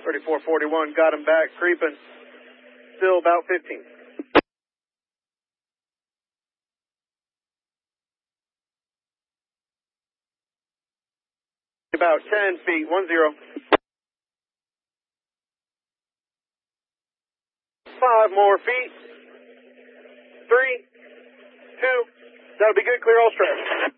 3441, got him back, creeping. Still about 15. About 10 feet, 10. 5 more feet. 3, 2, that'll be good, clear all straight.